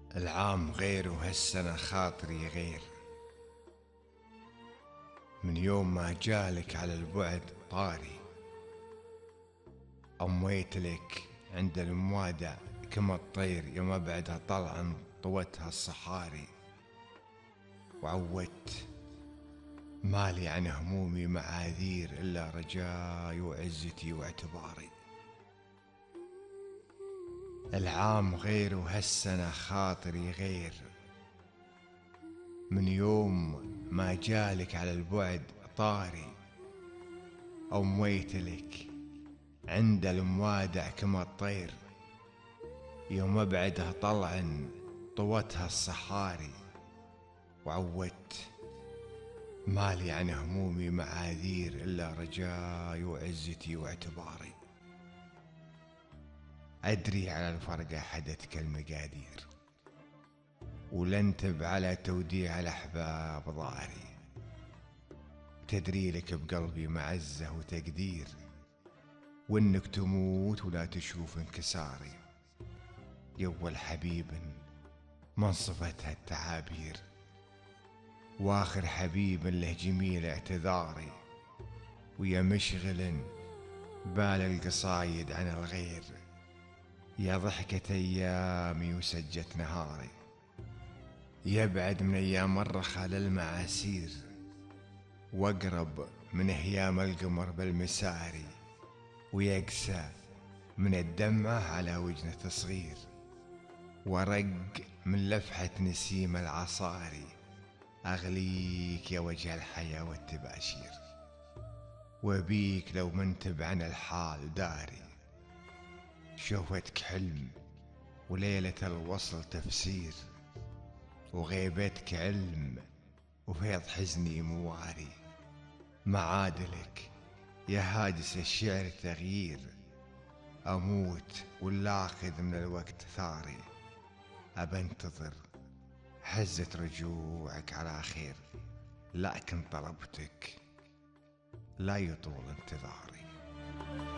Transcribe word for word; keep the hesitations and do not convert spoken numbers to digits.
العام غير وهالسنة خاطري غير. من يوم ما جالك على البعد طاري، أمويت لك عند الموادع كما الطير يوم أبعدها طلعا طوتها الصحاري. وعودت مالي عن همومي معاذير إلا رجاي وعزتي واعتباري. العام غير وهالسنة خاطري غير. من يوم ما جالك على البعد طاري، أمويت لك عند الموادع كما الطير يوم أبعدها طلعا طوتها الصحاري. وعودت مالي عن همومي معاذير إلا رجاي وعزتي واعتباري. أدري على الفرقة حدتك المقادير، ولنتب على توديع الأحباب ضاري. تدري لك بقلبي معزة وتقدير، وإنك تموت ولا تشوف انكساري. يول حبيب من صفتها التعابير، واخر حبيب له جميل اعتذاري. ويا مشغل بال القصايد عن الغير، يا ضحكة ايامي وسجة نهاري. يبعد من ايام الرخا للمعاسير، واقرب من ايام القمر بالمساري. ويقسى من الدمعة على وجنة صغير، ورق من لفحة نسيم العصاري. أغليك يا وجه الحياة والتباشير، وبيك لو منتب عن الحال داري. شوفتك حلم وليلة الوصل تفسير، وغيبتك علم وفيض حزني مواري. معادلك يا هاجس الشعر تغيير، أموت والآخذ من الوقت ثاري. أبنتظر حزة رجوعك على خير، لكن طلبتك لا يطول انتظاري.